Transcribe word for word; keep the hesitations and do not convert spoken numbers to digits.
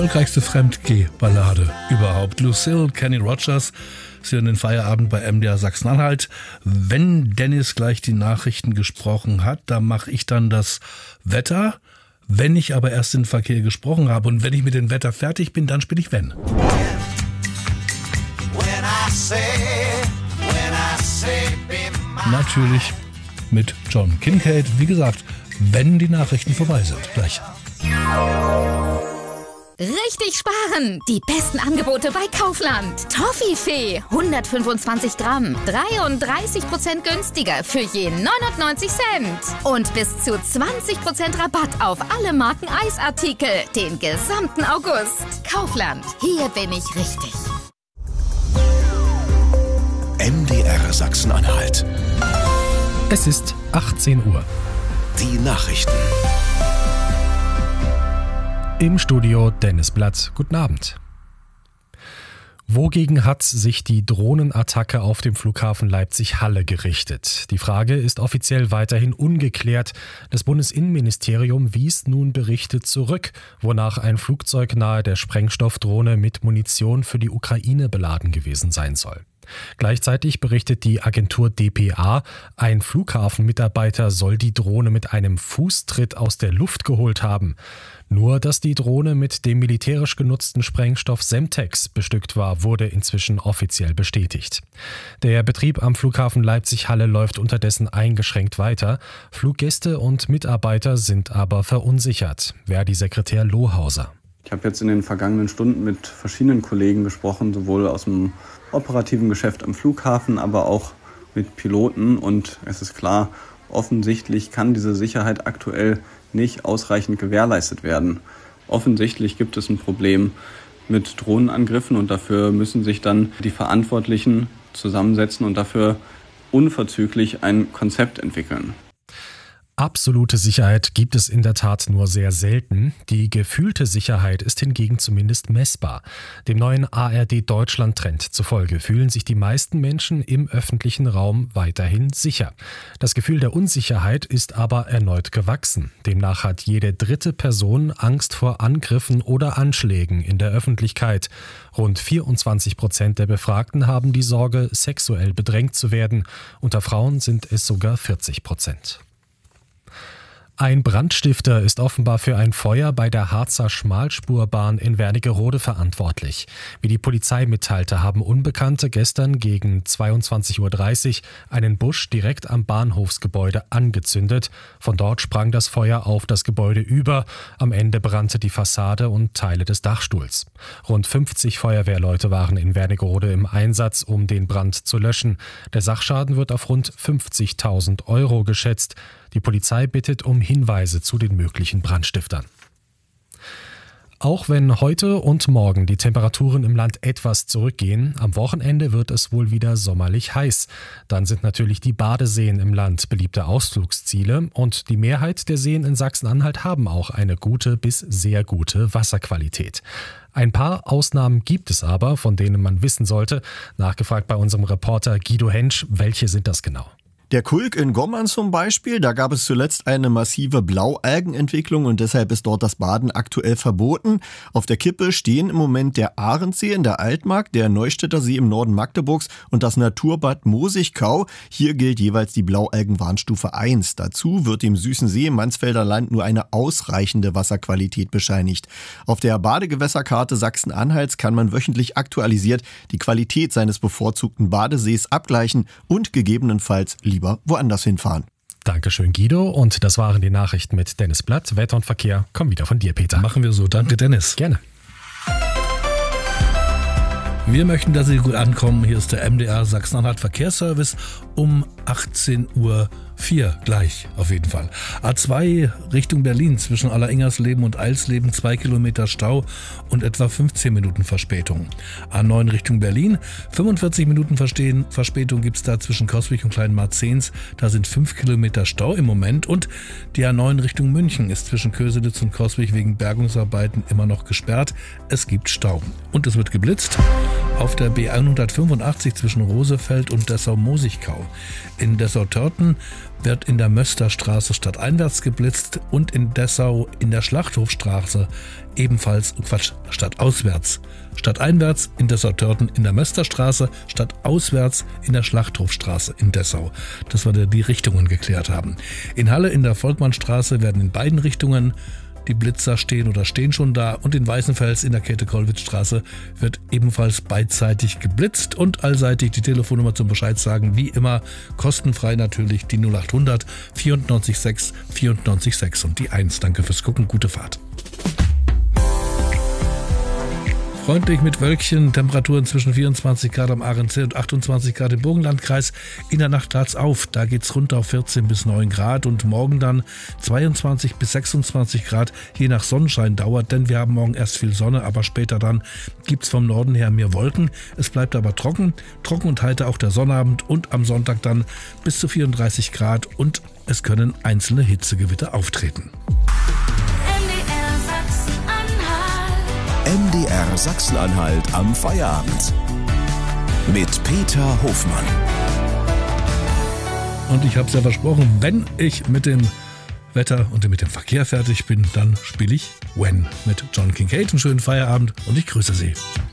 Erfolgreichste Fremdgeh-Ballade überhaupt. Lucille, Kenny Rogers, Sie hören den Feierabend bei M D R Sachsen-Anhalt. Wenn Dennis gleich die Nachrichten gesprochen hat, dann mache ich dann das Wetter. Wenn ich aber erst den Verkehr gesprochen habe und wenn ich mit dem Wetter fertig bin, dann spiele ich Wenn. Natürlich mit John Kincade. Wie gesagt, wenn die Nachrichten vorbei sind. Gleich. Richtig sparen! Die besten Angebote bei Kaufland. Toffifee, hundertfünfundzwanzig Gramm, dreiunddreißig Prozent günstiger für je neunundneunzig Cent. Und bis zu zwanzig Prozent Rabatt auf alle Marken Eisartikel den gesamten August. Kaufland, hier bin ich richtig. M D R Sachsen-Anhalt. Es ist achtzehn Uhr. Die Nachrichten. Im Studio Dennis Blatt. Guten Abend. Wogegen hat sich die Drohnenattacke auf dem Flughafen Leipzig-Halle gerichtet? Die Frage ist offiziell weiterhin ungeklärt. Das Bundesinnenministerium wies nun Berichte zurück, wonach ein Flugzeug nahe der Sprengstoffdrohne mit Munition für die Ukraine beladen gewesen sein soll. Gleichzeitig berichtet die Agentur D P A, ein Flughafenmitarbeiter soll die Drohne mit einem Fußtritt aus der Luft geholt haben. Nur, dass die Drohne mit dem militärisch genutzten Sprengstoff Semtex bestückt war, wurde inzwischen offiziell bestätigt. Der Betrieb am Flughafen Leipzig-Halle läuft unterdessen eingeschränkt weiter. Fluggäste und Mitarbeiter sind aber verunsichert. Verdi-Sekretär Lohauser. Ich habe jetzt in den vergangenen Stunden mit verschiedenen Kollegen gesprochen, sowohl aus dem operativen Geschäft am Flughafen, aber auch mit Piloten. Und es ist klar, offensichtlich kann diese Sicherheit aktuell nicht ausreichend gewährleistet werden. Offensichtlich gibt es ein Problem mit Drohnenangriffen und dafür müssen sich dann die Verantwortlichen zusammensetzen und dafür unverzüglich ein Konzept entwickeln. Absolute Sicherheit gibt es in der Tat nur sehr selten. Die gefühlte Sicherheit ist hingegen zumindest messbar. Dem neuen A R D-Deutschland-Trend zufolge fühlen sich die meisten Menschen im öffentlichen Raum weiterhin sicher. Das Gefühl der Unsicherheit ist aber erneut gewachsen. Demnach hat jede dritte Person Angst vor Angriffen oder Anschlägen in der Öffentlichkeit. Rund vierundzwanzig Prozent der Befragten haben die Sorge, sexuell bedrängt zu werden. Unter Frauen sind es sogar vierzig Prozent. Ein Brandstifter ist offenbar für ein Feuer bei der Harzer Schmalspurbahn in Wernigerode verantwortlich. Wie die Polizei mitteilte, haben Unbekannte gestern gegen zweiundzwanzig Uhr dreißig einen Busch direkt am Bahnhofsgebäude angezündet. Von dort sprang das Feuer auf das Gebäude über. Am Ende brannte die Fassade und Teile des Dachstuhls. Rund fünfzig Feuerwehrleute waren in Wernigerode im Einsatz, um den Brand zu löschen. Der Sachschaden wird auf rund fünfzigtausend Euro geschätzt. Die Polizei bittet um Hinweise zu den möglichen Brandstiftern. Auch wenn heute und morgen die Temperaturen im Land etwas zurückgehen, am Wochenende wird es wohl wieder sommerlich heiß. Dann sind natürlich die Badeseen im Land beliebte Ausflugsziele und die Mehrheit der Seen in Sachsen-Anhalt haben auch eine gute bis sehr gute Wasserqualität. Ein paar Ausnahmen gibt es aber, von denen man wissen sollte. Nachgefragt bei unserem Reporter Guido Hensch, welche sind das genau? Der Kulk in Gommern zum Beispiel, da gab es zuletzt eine massive Blaualgenentwicklung und deshalb ist dort das Baden aktuell verboten. Auf der Kippe stehen im Moment der Ahrendsee in der Altmark, der Neustädter See im Norden Magdeburgs und das Naturbad Mosigkau. Hier gilt jeweils die Blaualgenwarnstufe eins. Dazu wird dem Süßen See im Mansfelder Land nur eine ausreichende Wasserqualität bescheinigt. Auf der Badegewässerkarte Sachsen-Anhalts kann man wöchentlich aktualisiert die Qualität seines bevorzugten Badesees abgleichen und gegebenenfalls lieber woanders hinfahren. Dankeschön, Guido. Und das waren die Nachrichten mit Dennis Blatt. Wetter und Verkehr kommen wieder von dir, Peter. Machen wir so. Danke, Dennis. Gerne. Wir möchten, dass Sie gut ankommen. Hier ist der M D R Sachsen-Anhalt Verkehrsservice um achtzehn Uhr vier gleich auf jeden Fall. A zwei Richtung Berlin zwischen Alleringers-Leben und Eilsleben zwei Kilometer Stau und etwa fünfzehn Minuten Verspätung. A neun Richtung Berlin, fünfundvierzig Minuten Verspätung gibt es da zwischen Coswig und Kleinmarzens. Da sind fünf Kilometer Stau im Moment und die A neun Richtung München ist zwischen Köselitz und Coswig wegen Bergungsarbeiten immer noch gesperrt. Es gibt Stau und es wird geblitzt. Auf der B hundertfünfundachtzig zwischen Rosefeld und Dessau-Mosigkau. In Dessau-Törten wird in der Mösterstraße stadteinwärts geblitzt und in Dessau in der Schlachthofstraße ebenfalls, Quatsch, stadtauswärts. Stadteinwärts in Dessau-Törten in der Mösterstraße, stadtauswärts in der Schlachthofstraße in Dessau. Das wir die Richtungen geklärt haben. In Halle in der Volkmannstraße werden in beiden Richtungen die Blitzer stehen oder stehen schon da und in Weißenfels in der Käthe-Kollwitz-Straße wird ebenfalls beidseitig geblitzt und allseitig. Die Telefonnummer zum Bescheid sagen, wie immer, kostenfrei natürlich die null acht hundert vierundneunzig sechs vierundneunzig sechs und die eins. Danke fürs Gucken, gute Fahrt. Freundlich mit Wölkchen, Temperaturen zwischen vierundzwanzig Grad am Ahrensee und achtundzwanzig Grad im Burgenlandkreis. In der Nacht klaart's auf, da geht's runter auf vierzehn bis neun Grad und morgen dann zweiundzwanzig bis sechsundzwanzig Grad, je nach Sonnenschein dauert, denn wir haben morgen erst viel Sonne, aber später dann gibt's vom Norden her mehr Wolken. Es bleibt aber trocken, trocken und heiter auch der Sonnabend und am Sonntag dann bis zu vierunddreißig Grad und es können einzelne Hitzegewitter auftreten. M D R Sachsen-Anhalt am Feierabend. Mit Peter Hofmann. Und ich habe es ja versprochen, wenn ich mit dem Wetter und mit dem Verkehr fertig bin, dann spiele ich When mit John Kincade. Einen schönen Feierabend und ich grüße Sie.